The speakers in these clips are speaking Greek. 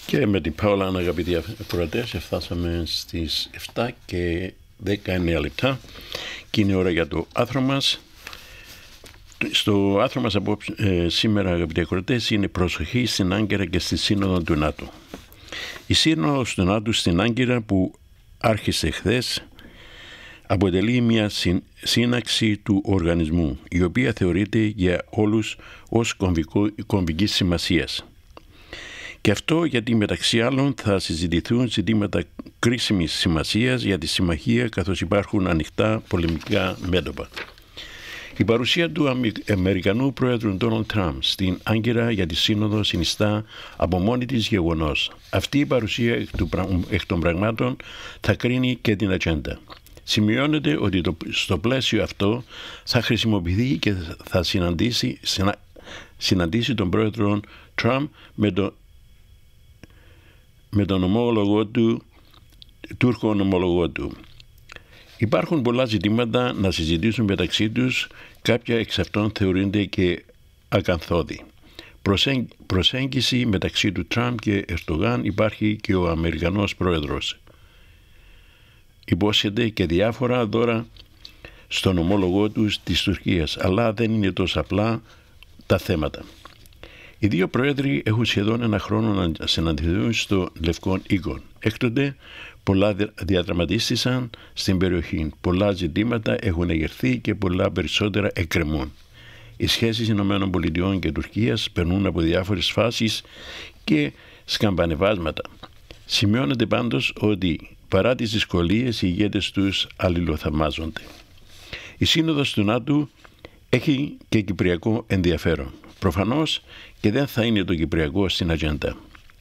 Και με την Πάολα, αγαπητοί ακροατές, φτάσαμε στις 7 και 19 λεπτά και είναι ώρα για το άθρο μας. Στο άθρο μας σήμερα, αγαπητοί ακροατές, είναι προσοχή στην Άγκυρα και στη Σύνοδο του ΝΑΤΟ. Η Σύνοδος του ΝΑΤΟ στην Άγκυρα που άρχισε χθες αποτελεί μια σύναξη του οργανισμού, η οποία θεωρείται για όλους ως κομβικής σημασίας. Και αυτό γιατί μεταξύ άλλων θα συζητηθούν ζητήματα κρίσιμης σημασίας για τη συμμαχία, καθώς υπάρχουν ανοιχτά πολεμικά μέτωπα. Η παρουσία του Αμερικανού Πρόεδρου Ντόναλντ Τραμπ στην Άγκυρα για τη Σύνοδο συνιστά από μόνη της γεγονός. Αυτή η παρουσία εκ των πραγμάτων θα κρίνει και την ατζέντα. Σημειώνεται ότι στο πλαίσιο αυτό θα χρησιμοποιηθεί και θα συναντήσει τον Πρόεδρο Τραμπ με τον ομόλογο του, Τούρκο ομόλογο του. Υπάρχουν πολλά ζητήματα να συζητήσουν μεταξύ τους, κάποια εξ αυτών θεωρούνται και ακαθόδη. Προσέγγιση μεταξύ του Τραμπ και Ερντογάν υπάρχει και ο Αμερικανός Πρόεδρος. Υπόσχεται και διάφορα δώρα στον ομόλογο του της Τουρκίας, αλλά δεν είναι τόσο απλά τα θέματα. Οι δύο πρόεδροι έχουν σχεδόν ένα χρόνο να συναντηθούν στο Λευκό Οίκο. Έκτοτε πολλά διαδραματίστησαν στην περιοχή. Πολλά ζητήματα έχουν εγερθεί και πολλά περισσότερα εκκρεμούν. Οι σχέσεις ΗΠΑ και Τουρκίας περνούν από διάφορες φάσεις και σκαμπανεβάσματα. Σημειώνεται πάντως ότι παρά τις δυσκολίες οι ηγέτες τους αλληλοθαυμάζονται. Η Σύνοδος του ΝΑΤΟ έχει και κυπριακό ενδιαφέρον. Προφανώς και δεν θα είναι το κυπριακό στην ατζέντα.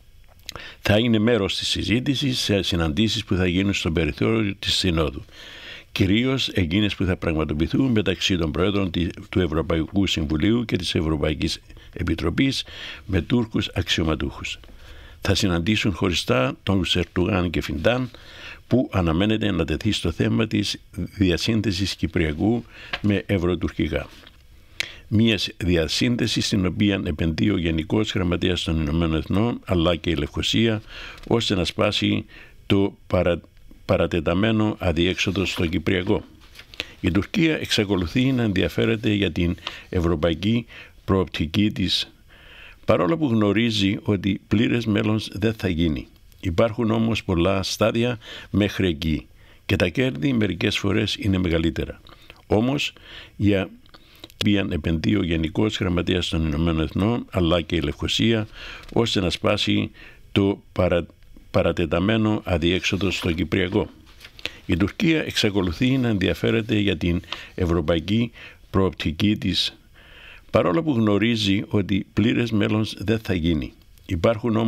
Θα είναι μέρος της συζήτησης σε συναντήσεις που θα γίνουν στο περιθώριο της Συνόδου. Κυρίως εκείνες που θα πραγματοποιηθούν μεταξύ των Πρόεδρων του Ευρωπαϊκού Συμβουλίου και της Ευρωπαϊκής Επιτροπής με Τούρκους αξιωματούχους. Θα συναντήσουν χωριστά τον Ερντογάν και Φιντάν, που αναμένεται να τεθεί στο θέμα της διασύνδεσης Κυπριακού με ευρωτουρκικά. Μια διασύνδεση στην οποία επενδύει ο Γενικός Γραμματέας των Ηνωμένων Εθνών αλλά και η Λευκωσία, ώστε να σπάσει το παρατεταμένο αδιέξοδο στο Κυπριακό. Η Τουρκία εξακολουθεί να ενδιαφέρεται για την ευρωπαϊκή προοπτική της, παρόλο που γνωρίζει ότι πλήρες μέλος δεν θα γίνει. Υπάρχουν όμως πολλά στάδια μέχρι εκεί και τα κέρδη μερικές φορές είναι μεγαλύτερα. Όμως, για ποιαν επενδύει ο Γενικός Γραμματέας των Ηνωμένων Εθνών αλλά και η Λευκωσία, ώστε να σπάσει το παρατεταμένο αδιέξοδο στο Κυπριακό. Η Τουρκία εξακολουθεί να ενδιαφέρεται για την ευρωπαϊκή προοπτική της, παρόλο που γνωρίζει ότι πλήρες μέλος δεν θα γίνει. Υπάρχουν